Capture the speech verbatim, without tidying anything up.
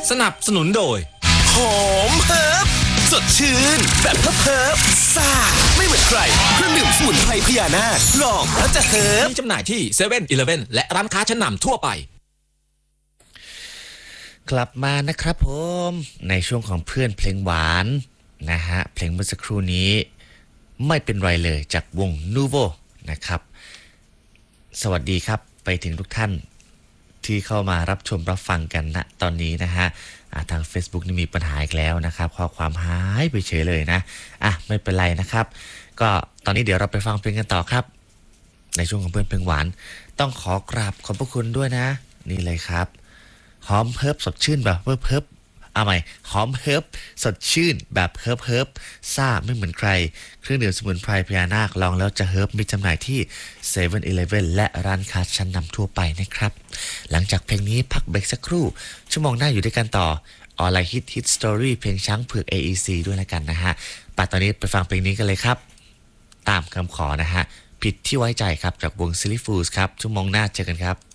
สนับสนุนโดยหอมเฮิร์บสดชื่นแบบเฮิร์บซ่าไม่เหมือนใครเครื่องดื่มสมุนไพรพญานาคลองแล้วจะเฮิร์บมีจำหน่ายที่เซเว่นอีเลฟเว่นและร้านค้าชั้นนำทั่วไปกลับมานะครับผมในช่วงของเพื่อนเพลงหวานนะฮะเพลงเมื่อสักครู่นี้ไม่เป็นไรเลยจากวง Nuvo นะครับสวัสดีครับไปถึงทุกท่านที่เข้ามารับชมรับฟังกันณตอนนี้นะฮะทาง Facebook นี่มีปัญหาอีกแล้วนะครับข้อความหายไปเฉยเลยนะอ่ะไม่เป็นไรนะครับก็ตอนนี้เดี๋ยวเราไปฟังเพลงกันต่อครับในช่วงของเพื่อนเพลงหวานต้องขอกราบขอบพระคุณด้วยนะนี่เลยครับหอมเฮิร์บสดชื่นแบบเฮิร์บเฮิร์บเอาใหม่หอมเฮิร์บสดชื่นแบบเฮิร์บเฮิร์บซ่าไม่เหมือนใครเครื่องดื่มสมุนไพรพญานาคลองแล้วจะเฮิร์บมีจำหน่ายที่ เซเว่นอีเลฟเว่น และร้านค้าชั้นนำทั่วไปนะครับหลังจากเพลงนี้พักเบรกสักครู่ชั่วโมงหน้าอยู่ด้วยกันต่อออนไลน์ฮิตฮิตสตอรี่เพลงช้างเผือก เอ อี ซี ด้วยแล้วกันนะฮะปัดตอนนี้ไปฟังเพลงนี้กันเลยครับตามคำขอนะฮะผิดที่ไว้ใจครับจากวง Silly Fools ครับชั่วโมงหน้าเจอกันครับ